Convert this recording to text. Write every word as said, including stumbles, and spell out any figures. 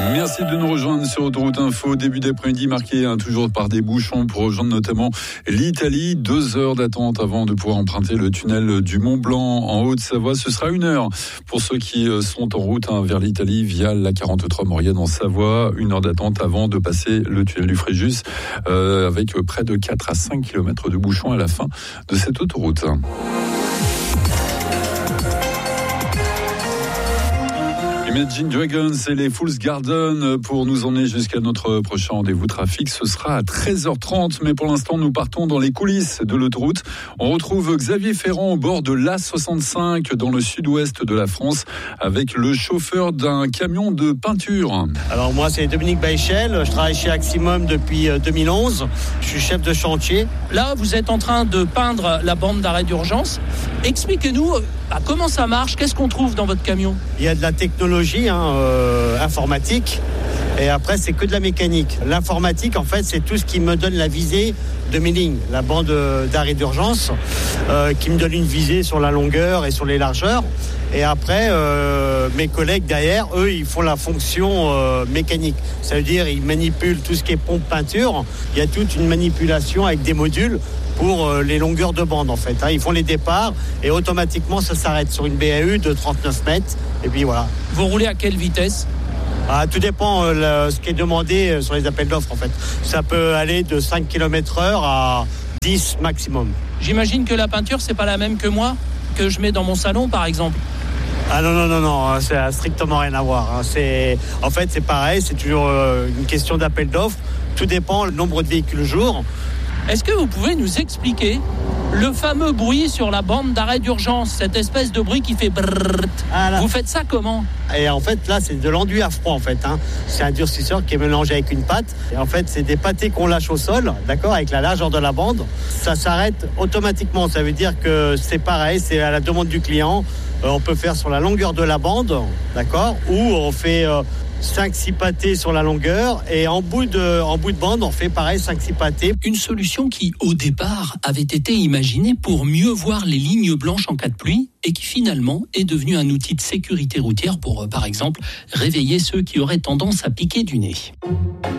Merci de nous rejoindre sur Autoroute Info. Début d'après-midi marqué hein, toujours par des bouchons pour rejoindre notamment l'Italie. Deux heures d'attente avant de pouvoir emprunter le tunnel du Mont Blanc en Haute-Savoie. Ce sera une heure pour ceux qui sont en route hein, vers l'Italie via la quarante-trois Maurienne en Savoie. Une heure d'attente avant de passer le tunnel du Fréjus euh, avec près de quatre à cinq kilomètres de bouchons à la fin de cette autoroute. Imagine Dragons et les Fool's Garden pour nous emmener jusqu'à notre prochain rendez-vous trafic. Ce sera à treize heures trente, mais pour l'instant, nous partons dans les coulisses de l'autoroute. On retrouve Xavier Ferrand au bord de l'A soixante-cinq dans le sud-ouest de la France avec le chauffeur d'un camion de peinture. Alors moi, c'est Dominique Baichel. Je travaille chez Aximum depuis deux mille onze. Je suis chef de chantier. Là, vous êtes en train de peindre la bande d'arrêt d'urgence. Expliquez-nous bah, comment ça marche, qu'est-ce qu'on trouve dans votre camion ? Il y a de la technologie hein, euh, informatique et après c'est que de la mécanique. L'informatique en fait c'est tout ce qui me donne la visée de mes lignes, la bande d'arrêt d'urgence euh, qui me donne une visée sur la longueur et sur les largeurs. Et après, euh, mes collègues derrière, eux, ils font la fonction euh, mécanique. Ça veut dire ils manipulent tout ce qui est pompe peinture. Il y a toute une manipulation avec des modules pour euh, les longueurs de bande en fait. Hein. Ils font les départs et automatiquement ça s'arrête sur une B A U de trente-neuf mètres. Et puis voilà. Vous roulez à quelle vitesse ? Ah, tout dépend euh, le, ce qui est demandé euh, sur les appels d'offres en fait. Ça peut aller de cinq kilomètres heure à dix maximum. J'imagine que la peinture c'est pas la même que moi, que je mets dans mon salon par exemple. Ah non, non, non, non, ça n'a strictement rien à voir. Hein. C'est, en fait, c'est pareil, c'est toujours euh, une question d'appel d'offres. Tout dépend du nombre de véhicules jour. Est-ce que vous pouvez nous expliquer le fameux bruit sur la bande d'arrêt d'urgence, cette espèce de bruit qui fait brrrr. Ah vous faites ça comment ? Et en fait, là, c'est de l'enduit à froid, en fait. Hein. C'est un durcisseur qui est mélangé avec une pâte. Et en fait, c'est des pâtés qu'on lâche au sol, d'accord, avec la largeur de la bande. Ça s'arrête automatiquement. Ça veut dire que c'est pareil, c'est à la demande du client. Euh, on peut faire sur la longueur de la bande, d'accord, ou on fait euh, cinq six pâtés sur la longueur. Et en bout de, en bout de bande, on fait pareil, cinq six pâtés. Une solution qui, au départ, avait été imaginée pour mieux voir les lignes blanches en cas de pluie et qui finalement est devenue un outil de sécurité routière pour, par exemple, réveiller ceux qui auraient tendance à piquer du nez.